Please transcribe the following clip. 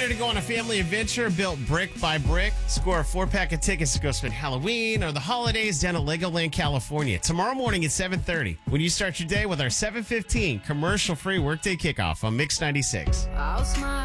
Ready to go on a family adventure built brick by brick? Score a 4-pack of tickets to go spend Halloween or the holidays down at Legoland, California. Tomorrow morning at 7:30 when you start your day with our 7:15 commercial-free workday kickoff on Mix 96. I'll smile.